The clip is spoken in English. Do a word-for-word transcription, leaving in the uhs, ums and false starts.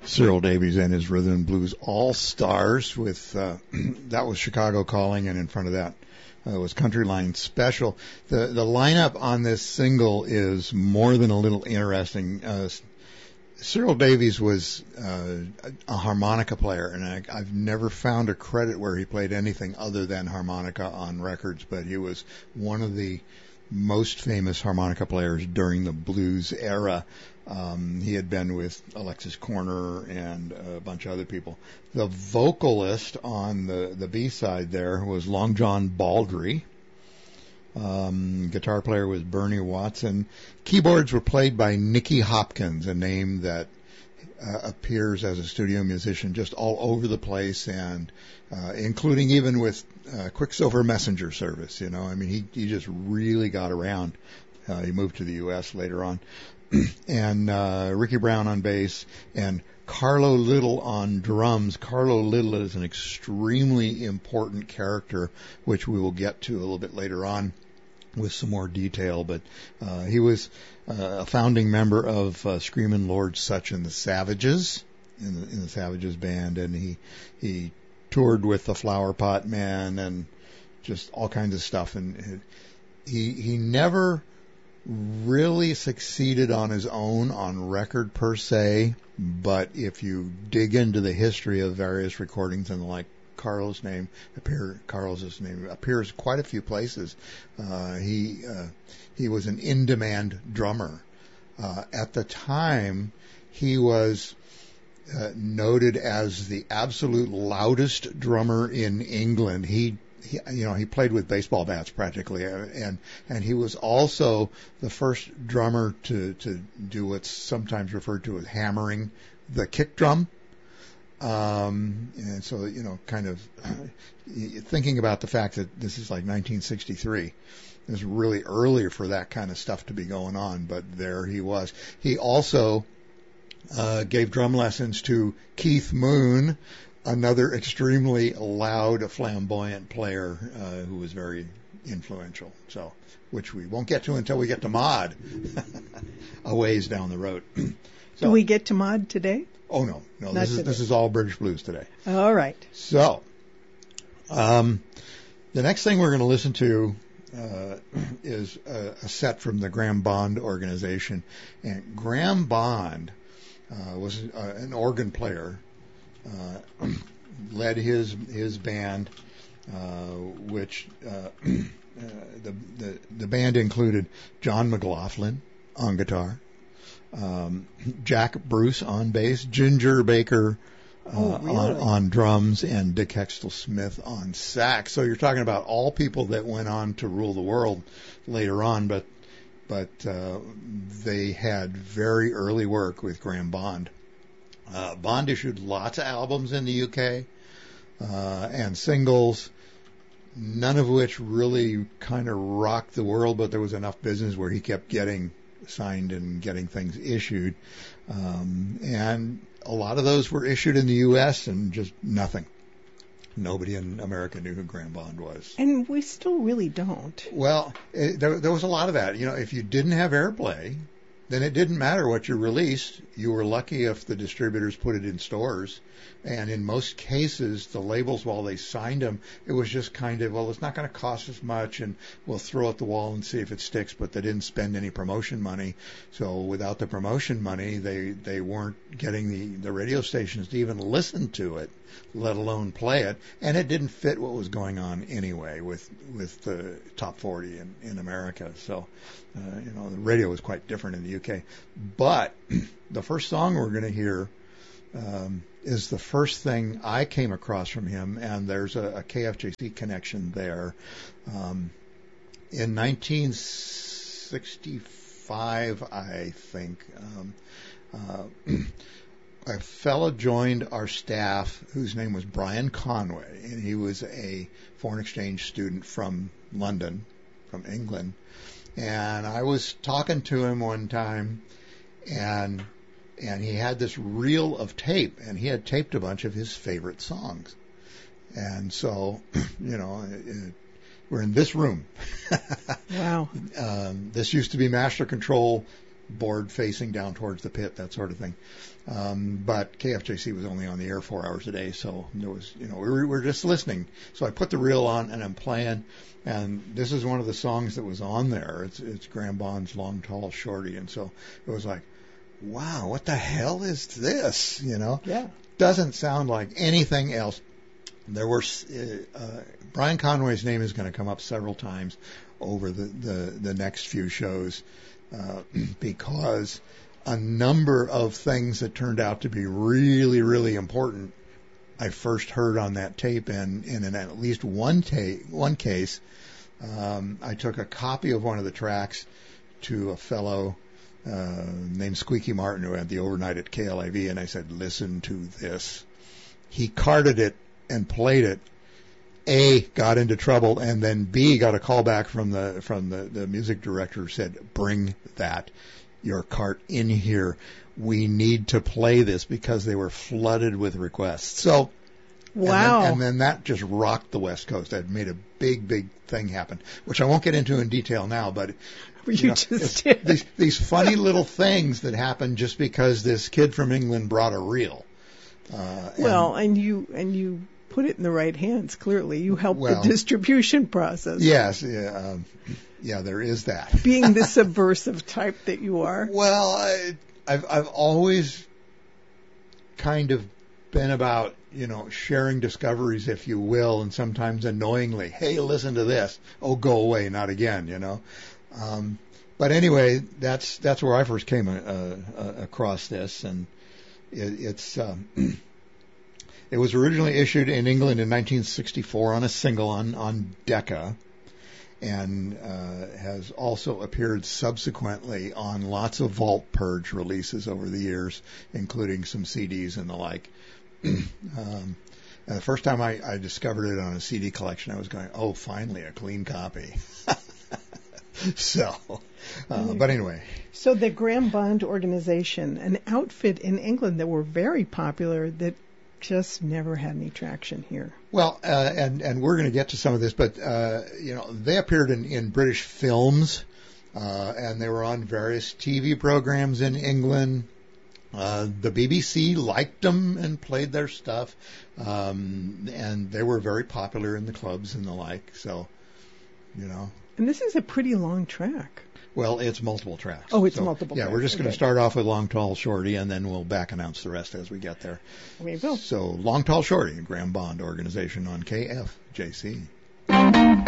Cyril Davies and his Rhythm and Blues All-Stars with, uh, that was Chicago Calling, and in front of that uh, was Country Line Special. The, the lineup on this single is more than a little interesting. Uh, Cyril Davies was uh, a harmonica player, and I, I've never found a credit where he played anything other than harmonica on records, but he was one of the most famous harmonica players during the blues era. Um, he had been with Alexis Korner and a bunch of other people. The vocalist on the, the B-side there was Long John Baldry. Um, guitar player was Bernie Watson. Keyboards were played by Nicky Hopkins, a name that uh, appears as a studio musician just all over the place, and uh, including even with uh, Quicksilver Messenger Service. You know, I mean, he he just really got around. Uh, he moved to the U S later on, and uh, Ricky Brown on bass and Carlo Little on drums. Carlo Little is an extremely important character, which we will get to a little bit later on with some more detail, but uh, he was uh, a founding member of uh, Screamin' Lord Sutch and the Savages, in the, in the Savages band, and he he toured with the Flower Pot Men and just all kinds of stuff, and he he never really succeeded on his own on record per se, but if you dig into the history of various recordings and the like, Carlos' name appear Carlos's name appears quite a few places. Uh, he uh, he was an in-demand drummer. Uh, at the time, he was uh, noted as the absolute loudest drummer in England. He, he you know he played with baseball bats practically, and and he was also the first drummer to to do what's sometimes referred to as hammering the kick drum. Um, and so, you know, kind of uh, thinking about the fact that this is like nineteen sixty-three, it was really early for that kind of stuff to be going on, but there he was. He also uh, gave drum lessons to Keith Moon, another extremely loud, flamboyant player uh, who was very influential. So, which we won't get to until we get to Mod, a ways down the road. So, do we get to Mod today? Oh no, no. Not This is today. this is all British blues today. All right. So, um, the next thing we're going to listen to uh, is a, a set from the Graham Bond organization, and Graham Bond uh, was uh, an organ player, uh, led his his band, uh, which uh, uh, the, the the band included John McLaughlin on guitar. Um, Jack Bruce on bass, Ginger Baker uh, oh, really? on, on drums, and Dick Hextall Smith on sax. So you're talking about all people that went on to rule the world later on, but but uh, they had very early work with Graham Bond. Uh, Bond issued lots of albums in the U K uh, and singles, none of which really kind of rocked the world, but there was enough business where he kept getting signed and getting things issued. Um, and a lot of those were issued in the U S and just nothing. Nobody in America knew who Graham Bond was. And we still really don't. Well, it, there, there was a lot of that. You know, if you didn't have airplay, then it didn't matter what you released. You were lucky if the distributors put it in stores. And in most cases, the labels, while they signed them, it was just kind of, well, it's not going to cost us much, and we'll throw it at the wall and see if it sticks. But they didn't spend any promotion money. So without the promotion money, they, they weren't getting the, the radio stations to even listen to it, let alone play it. And it didn't fit what was going on anyway with with the top forty in, in America. So, uh, you know, the radio was quite different in the U K. But the first song we're going to hear um, is the first thing I came across from him, and there's a, a K F J C connection there. Um, in nineteen sixty-five, I think, um, uh, a fellow joined our staff whose name was Brian Conway, and he was a foreign exchange student from London, from England. And I was talking to him one time, and and he had this reel of tape, and he had taped a bunch of his favorite songs. And so, you know, it, it, we're in this room. Wow. Um, this used to be Master Control board facing down towards the pit, that sort of thing. Um, but K F J C was only on the air four hours a day, so there was, you know, we were, we were just listening. So I put the reel on and I'm playing, and this is one of the songs that was on there. It's, it's Graham Bond's Long Tall Shorty, and so it was like, wow, what the hell is this? You know, Yeah. Doesn't sound like anything else. There were uh, uh, Brian Conway's name is going to come up several times over the the, the next few shows uh, because a number of things that turned out to be really, really important I first heard on that tape, and, and in at least one tape, one case, um, I took a copy of one of the tracks to a fellow uh, named Squeaky Martin who had the overnight at K L I V, and I said, listen to this. He carded it and played it. A, got into trouble, and then B, got a call back from the from the, the music director who said, bring that, your cart in here. We need to play this, because they were flooded with requests. So, wow. And then, and then that just rocked the West Coast. That made a big, big thing happen, which I won't get into in detail now, but you, you know, just did. These, these funny little things that happen just because this kid from England brought a reel. Uh, well, and, and you and you put it in the right hands. Clearly, you helped well, the distribution process. Yes, yeah, um, yeah, there is that. Being the subversive type that you are. Well, I, I've I've always kind of been about, you know, sharing discoveries, if you will, and sometimes annoyingly, hey, listen to this. Oh, go away, not again, you know. Um, but anyway, that's that's where I first came uh, uh, across this, and it, it's um, it was originally issued in England in nineteen sixty-four on a single on on Decca, and uh, has also appeared subsequently on lots of Vault Purge releases over the years, including some C Ds and the like. um, and the first time I, I discovered it on a C D collection, I was going, oh, finally, a clean copy. so, uh, but anyway. So the Graham Bond organization, an outfit in England that were very popular that just never had any traction here. Well, uh, and and we're going to get to some of this, but uh, you know, they appeared in, in British films, uh, and they were on various T V programs in England. Uh, the B B C liked them and played their stuff, um, and they were very popular in the clubs and the like. So, you know. And this is a pretty long track. Well, it's multiple tracks. Oh, it's so, multiple yeah, tracks. we're just going to Okay. start off with Long Tall Shorty, and then we'll back announce the rest as we get there. There you go. So, Long Tall Shorty, Graham Bond Organization on K F J C.